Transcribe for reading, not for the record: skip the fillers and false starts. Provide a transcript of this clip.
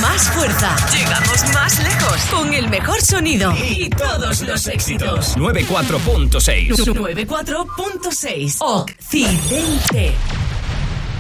más fuerza. Llegamos más lejos. Con el mejor sonido. Y todos los éxitos. 94.6. 94.6. Occidente.